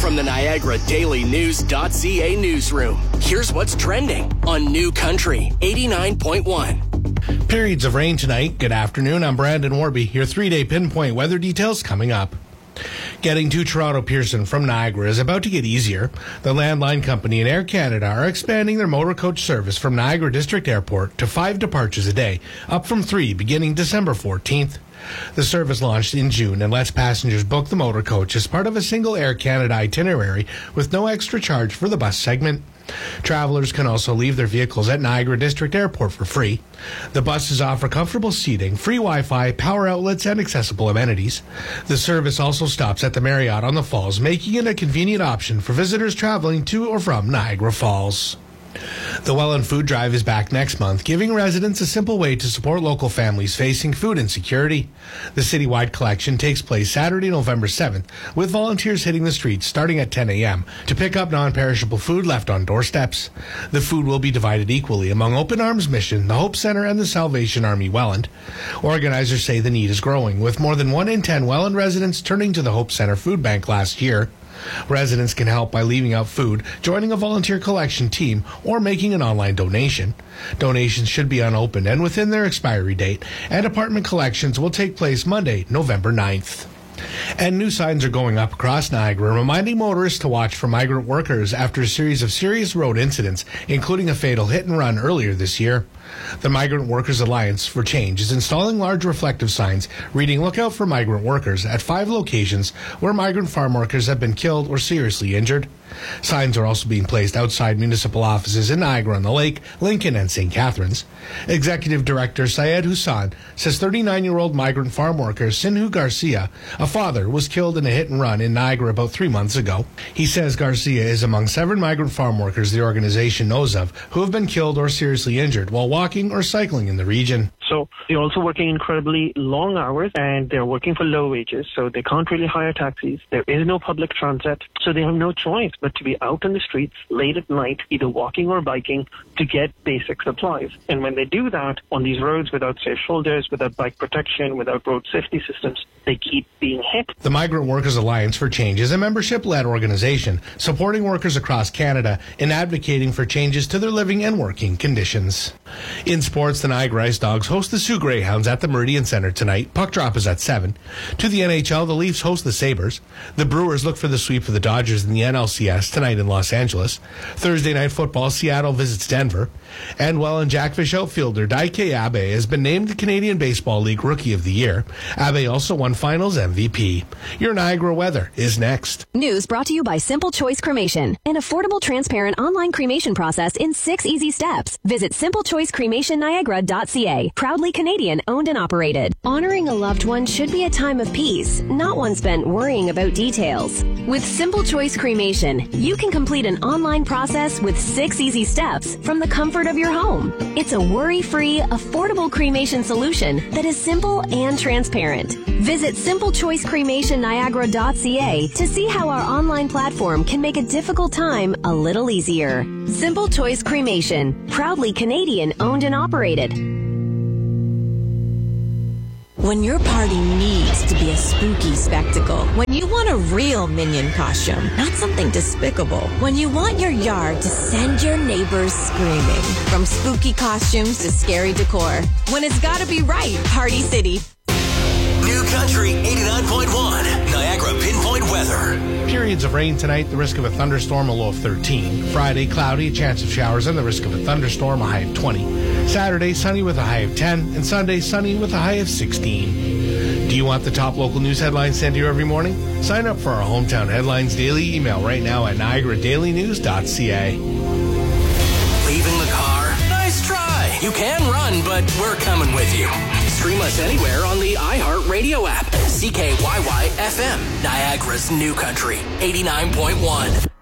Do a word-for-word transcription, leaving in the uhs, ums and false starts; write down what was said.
From the Niagara Daily News .ca newsroom, here's what's trending on New Country eighty-nine point one. Periods of rain tonight. Good afternoon. I'm Brandon Warby. Your three-day pinpoint weather details coming up. Getting to Toronto Pearson from Niagara is about to get easier. The Landline Company and Air Canada are expanding their motor coach service from Niagara District Airport to five departures a day, up from three beginning December fourteenth. The service launched in June and lets passengers book the motor coach as part of a single Air Canada itinerary with no extra charge for the bus segment. Travelers can also leave their vehicles at Niagara District Airport for free. The buses offer comfortable seating, free Wi-Fi, power outlets, and accessible amenities. The service also stops at the Marriott on the Falls, making it a convenient option for visitors traveling to or from Niagara Falls. The Welland Food Drive is back next month, giving residents a simple way to support local families facing food insecurity. The citywide collection takes place Saturday, November seventh, with volunteers hitting the streets starting at ten a.m. to pick up non-perishable food left on doorsteps. The food will be divided equally among Open Arms Mission, the Hope Centre, and the Salvation Army Welland. Organizers say the need is growing, with more than one in ten Welland residents turning to the Hope Centre Food Bank last year. Residents can help by leaving out food, joining a volunteer collection team, or making an online donation. Donations should be unopened and within their expiry date, and apartment collections will take place Monday, November ninth. And new signs are going up across Niagara, reminding motorists to watch for migrant workers after a series of serious road incidents, including a fatal hit and run earlier this year. The Migrant Workers Alliance for Change is installing large reflective signs reading "Look out for migrant workers" at five locations where migrant farm workers have been killed or seriously injured. Signs are also being placed outside municipal offices in Niagara-on-the-Lake, Lincoln, and Saint Catharines. Executive Director Syed Hussain says thirty-nine-year-old migrant farm worker Sinhu Garcia, a father, was killed in a hit-and-run in Niagara about three months ago. He says Garcia is among seven migrant farm workers the organization knows of who have been killed or seriously injured while walking or cycling in the region. So they're also working incredibly long hours, and they're working for low wages, so they can't really hire taxis. There is no public transit, so they have no choice but to be out in the streets late at night, either walking or biking, to get basic supplies. And when they do that on these roads without safe shoulders, without bike protection, without road safety systems, they keep being hit. The Migrant Workers Alliance for Change is a membership-led organization supporting workers across Canada in advocating for changes to their living and working conditions. In sports, the Niagara Ice Dogs host the Sioux Greyhounds at the Meridian Centre tonight. Puck drop is at seven. To the N H L, the Leafs host the Sabres. The Brewers look for the sweep of the Dodgers in the N L C S tonight in Los Angeles. Thursday night football, Seattle visits Denver. And Welland Jackfish outfielder Daike Abe has been named the Canadian Baseball League Rookie of the Year. Abe also won Finals M V P. Your Niagara weather is next. News brought to you by Simple Choice Cremation, an affordable, transparent online cremation process in six easy steps. Visit simple choice cremation niagara dot c a. Proudly Canadian owned and operated. Honoring a loved one should be a time of peace, not one spent worrying about details. With Simple Choice Cremation, you can complete an online process with six easy steps from the comfort of your home. It's a worry-free, affordable cremation solution that is simple and transparent. Visit simple choice cremation niagara dot c a to see how our online platform can make a difficult time a little easier. Simple Choice Cremation, proudly Canadian owned and operated. When your party needs to be a spooky spectacle, when you want a real Minion costume, not something despicable, when you want your yard to send your neighbors screaming, from spooky costumes to scary decor, when it's gotta be right, Party City. New Country eighty-nine point one, Niagara Pinpoint Weather. Periods of rain tonight, the risk of a thunderstorm, a low of thirteen. Friday, cloudy, a chance of showers, and the risk of a thunderstorm, a high of twenty. Saturday, sunny with a high of ten, and Sunday, sunny with a high of sixteen. Do you want the top local news headlines sent to you every morning? Sign up for our Hometown Headlines daily email right now at niagara daily news dot c a. Leaving the car? Nice try. You can run, but we're coming with you. Stream us anywhere on the iHeartRadio app. C K Y Y F M, Niagara's New Country, eighty-nine point one.